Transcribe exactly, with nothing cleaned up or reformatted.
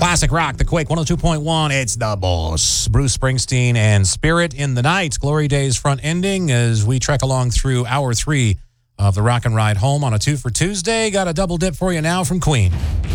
Classic rock, the Quake one oh two point one. It's the boss. Bruce Springsteen and Spirit in the Night. Glory Days front ending as we trek along through hour three of the Rock and Ride home on a two for Tuesday. Got a double dip for you now from Queen.